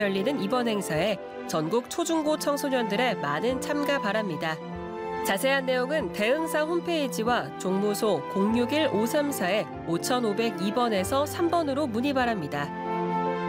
열리는 이번 행사에 전국 초중고 청소년들의 많은 참가 바랍니다. 자세한 내용은 대응사 홈페이지와 종무소 061-534-5502번에서 3번으로 문의 바랍니다.